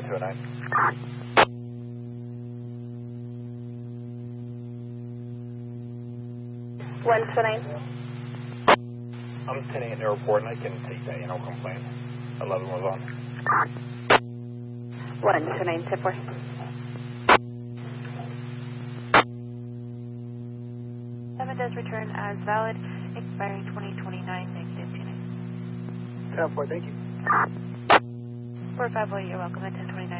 129. I'm 10-8 in the report, and I can take that, no complaint. 11 was on. 129, tip 4. 7 does return as valid, expiring 2029, negative 29. 10-4, thank you. 450, you're welcome at 1029.